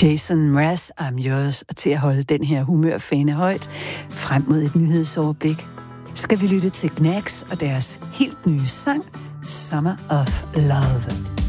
Jason Mraz, I'm yours, og til at holde den her humørfane højt frem mod et nyhedsoverblik, skal vi lytte til Gnags og deres helt nye sang, Summer of Love.